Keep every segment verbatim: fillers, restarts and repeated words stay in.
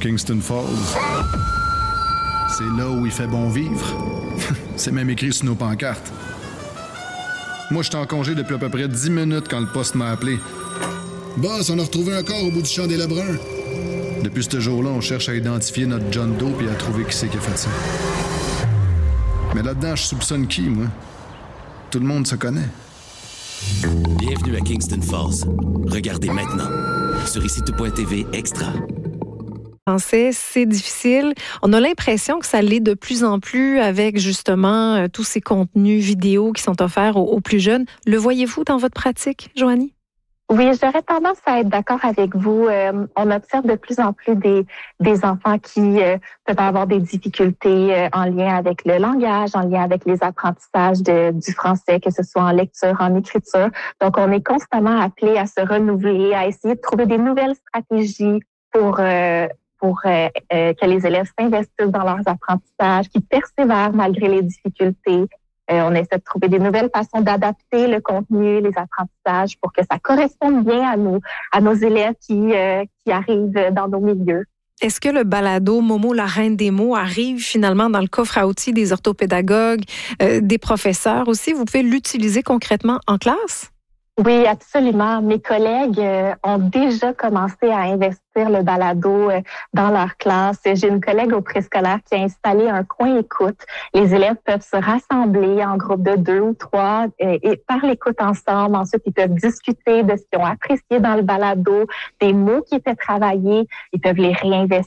Kingston Falls. C'est là où il fait bon vivre. C'est même écrit sur nos pancartes. Moi, j'étais en congé depuis à peu près dix minutes quand le poste m'a appelé. Boss, on a retrouvé un corps au bout du champ des Lebrun. Depuis ce jour-là, on cherche à identifier notre John Doe et à trouver qui c'est qui a fait ça. Mais là-dedans, je soupçonne qui, moi? Tout le monde se connaît. Bienvenue à Kingston Falls. Regardez maintenant sur ici tout point t v Extra. Français, c'est difficile. On a l'impression que ça l'est de plus en plus avec justement euh, tous ces contenus vidéo qui sont offerts aux, aux plus jeunes. Le voyez-vous dans votre pratique, Joanie? Oui, j'aurais tendance à être d'accord avec vous. Euh, on observe de plus en plus des, des enfants qui euh, peuvent avoir des difficultés euh, en lien avec le langage, en lien avec les apprentissages de, du français, que ce soit en lecture, en écriture. Donc, on est constamment appelé à se renouveler, à essayer de trouver des nouvelles stratégies pour euh, pour euh, euh, que les élèves s'investissent dans leurs apprentissages, qu'ils persévèrent malgré les difficultés. Euh, on essaie de trouver des nouvelles façons d'adapter le contenu, les apprentissages pour que ça corresponde bien à nos, à nos élèves qui, euh, qui arrivent dans nos milieux. Est-ce que le balado Momo, la reine des mots, arrive finalement dans le coffre à outils des orthopédagogues, euh, des professeurs aussi? Vous pouvez l'utiliser concrètement en classe? Oui, absolument. Mes collègues euh, ont déjà commencé à investir le balado euh, dans leur classe. J'ai une collègue au préscolaire qui a installé un coin écoute. Les élèves peuvent se rassembler en groupe de deux ou trois euh, et faire l'écoute ensemble. Ensuite, ils peuvent discuter de ce qu'ils ont apprécié dans le balado, des mots qui étaient travaillés. Ils peuvent les réinvestir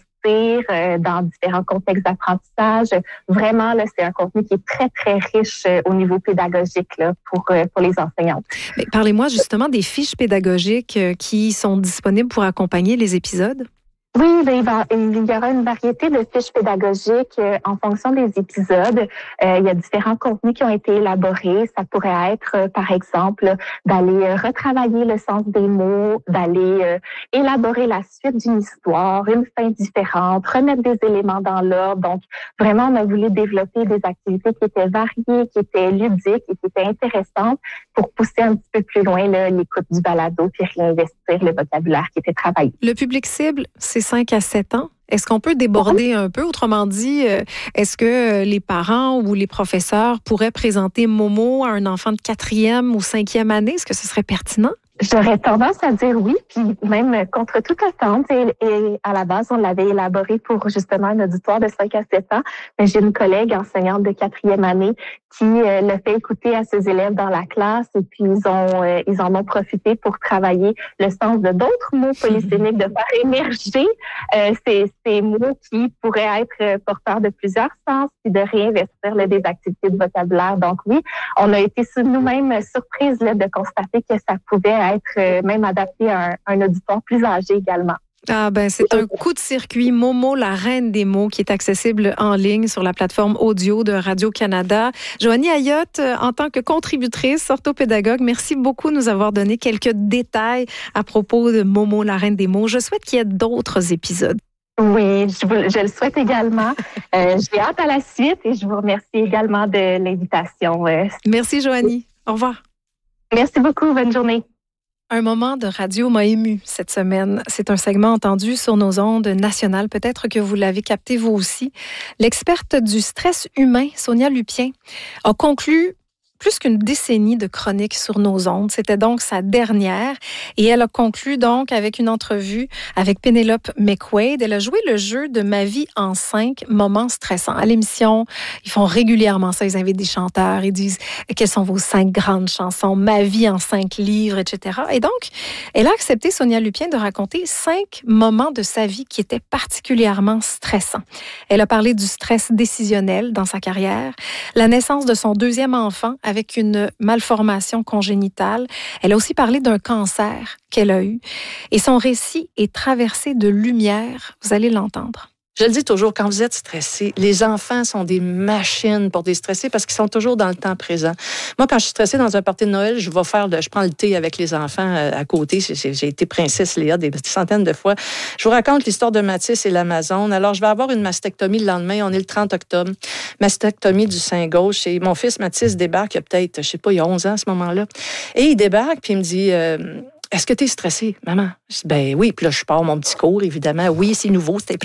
dans différents contextes d'apprentissage. Vraiment, là, c'est un contenu qui est très, très riche au niveau pédagogique là, pour, pour les enseignants. Mais parlez-moi justement des fiches pédagogiques qui sont disponibles pour accompagner les épisodes. Oui, il, va, il y aura une variété de fiches pédagogiques euh, en fonction des épisodes. Euh, il y a différents contenus qui ont été élaborés. Ça pourrait être, euh, par exemple, d'aller euh, retravailler le sens des mots, d'aller euh, élaborer la suite d'une histoire, une fin différente, remettre des éléments dans l'ordre. Donc, vraiment, on a voulu développer des activités qui étaient variées, qui étaient ludiques et qui étaient intéressantes pour pousser un petit peu plus loin là, l'écoute du balado puis réinvestir le vocabulaire qui était travaillé. Le public cible, c'est cinq à sept ans. Est-ce qu'on peut déborder un peu? Autrement dit, est-ce que les parents ou les professeurs pourraient présenter Momo à un enfant de quatrième ou cinquième année? Est-ce que ce serait pertinent? J'aurais tendance à dire oui, puis même contre toute attente. Et, et à la base, on l'avait élaboré pour justement un auditoire de cinq à sept ans. Mais j'ai une collègue enseignante de quatrième année qui euh, l'a fait écouter à ses élèves dans la classe et puis ils ont euh, ils en ont profité pour travailler le sens de d'autres mots polysémiques, de faire émerger euh, ces, ces mots qui pourraient être porteurs de plusieurs sens puis de réinvestir là, des activités de vocabulaire. Donc oui, on a été nous-mêmes surprises là, de constater que ça pouvait être même adapté à un, un auditoire plus âgé également. Ah ben c'est un coup de circuit Momo, la reine des mots, qui est accessible en ligne sur la plateforme audio de Radio-Canada. Joanie Ayotte, en tant que contributrice orthopédagogue, merci beaucoup de nous avoir donné quelques détails à propos de Momo, la reine des mots. Je souhaite qu'il y ait d'autres épisodes. Oui, je, vous, je le souhaite également. Euh, j'ai hâte à la suite et je vous remercie également de l'invitation. Merci Joanie. Au revoir. Merci beaucoup. Bonne journée. Un moment de radio m'a ému cette semaine. C'est un segment entendu sur nos ondes nationales. Peut-être que vous l'avez capté vous aussi. L'experte du stress humain, Sonia Lupien, a conclu plus qu'une décennie de chroniques sur nos ondes. C'était donc sa dernière. Et elle a conclu donc avec une entrevue avec Pénélope McQuaid. Elle a joué le jeu de Ma vie en cinq moments stressants. À l'émission, ils font régulièrement ça. Ils invitent des chanteurs. Ils disent quelles sont vos cinq grandes chansons, Ma vie en cinq livres, et cetera. Et donc, elle a accepté, Sonia Lupien, de raconter cinq moments de sa vie qui étaient particulièrement stressants. Elle a parlé du stress décisionnel dans sa carrière, la naissance de son deuxième enfant avec une malformation congénitale. Elle a aussi parlé d'un cancer qu'elle a eu. Et son récit est traversé de lumière. Vous allez l'entendre. Je le dis toujours, quand vous êtes stressé, les enfants sont des machines pour déstresser parce qu'ils sont toujours dans le temps présent. Moi, quand je suis stressée dans un party de Noël, je vais faire, le, je prends le thé avec les enfants à côté. J'ai, j'ai été princesse Léa des centaines de fois. Je vous raconte l'histoire de Mathis et l'Amazone. Alors, je vais avoir une mastectomie le lendemain. On est le trente octobre. Mastectomie du sein gauche. Et mon fils Mathis débarque, il y a peut-être, je sais pas, il y a onze ans à ce moment-là. Et il débarque, puis il me dit... Euh, Est-ce que tu es stressée, maman? Je dis, ben oui. Puis là, je pars mon petit cours, évidemment. Oui, c'est nouveau, c'est